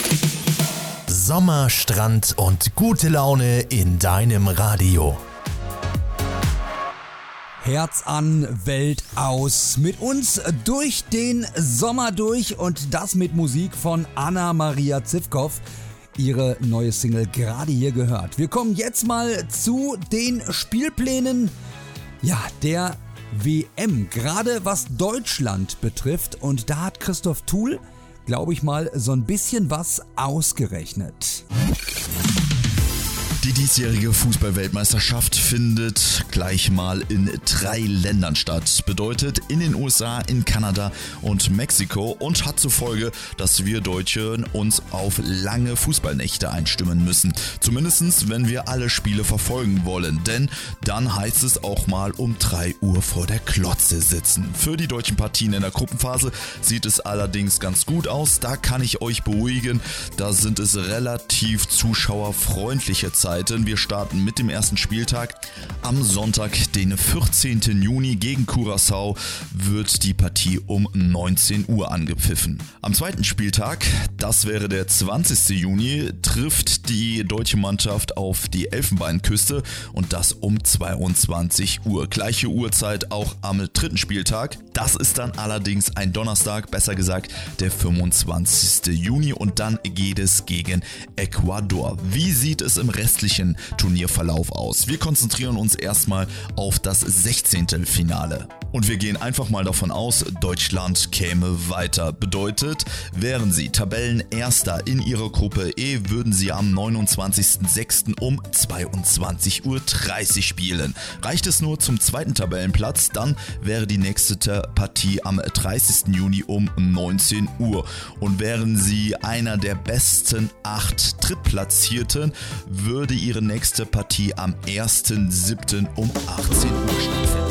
Sommer, Strand und gute Laune in deinem Radio. Herz an, Welt aus. Mit uns durch den Sommer durch und das mit Musik von Anna-Maria Zivkow. Ihre neue Single gerade hier gehört. Wir kommen jetzt mal zu den Spielplänen der WM, gerade was Deutschland betrifft. Und da hat Christoph Thuhl, glaube ich mal, so ein bisschen was ausgerechnet. Die diesjährige Fußball-Weltmeisterschaft findet gleich mal in 3 Ländern statt. Bedeutet in den USA, in Kanada und Mexiko und hat zur Folge, dass wir Deutsche uns auf lange Fußballnächte einstimmen müssen. Zumindest, wenn wir alle Spiele verfolgen wollen, denn dann heißt es auch mal um 3 Uhr vor der Klotze sitzen. Für die deutschen Partien in der Gruppenphase sieht es allerdings ganz gut aus. Da kann ich euch beruhigen, da sind es relativ zuschauerfreundliche Zeiten. Wir starten mit dem ersten Spieltag. Am Sonntag, den 14. Juni gegen Curaçao, wird die Partie um 19 Uhr angepfiffen. Am zweiten Spieltag, das wäre der 20. Juni, trifft die deutsche Mannschaft auf die Elfenbeinküste und das um 22 Uhr. Gleiche Uhrzeit auch am dritten Spieltag. Das ist dann allerdings ein Donnerstag, besser gesagt der 25. Juni und dann geht es gegen Ecuador. Wie sieht es im restlichen Turnierverlauf aus? Wir konzentrieren uns erstmal auf das 16. Finale. Und wir gehen einfach mal davon aus, Deutschland käme weiter. Bedeutet, wären sie Tabellenerster in ihrer Gruppe E, würden sie am 29.06. um 22.30 Uhr spielen. Reicht es nur zum zweiten Tabellenplatz, dann wäre die nächste Partie am 30. Juni um 19 Uhr. Und wären sie einer der besten 8 Drittplatzierten, würde ihre nächste Partie am 1.07. um 18 Uhr stattfinden.